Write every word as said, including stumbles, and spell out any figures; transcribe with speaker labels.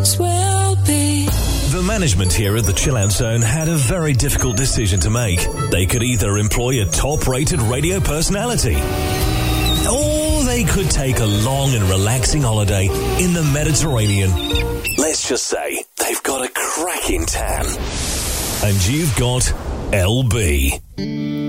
Speaker 1: will be.
Speaker 2: The management here at the Chill Out Zone had a very difficult decision to make. They could either employ a top-rated radio personality, or they could take a long and relaxing holiday in the Mediterranean. Let's just say they've got a cracking tan. And you've got L B.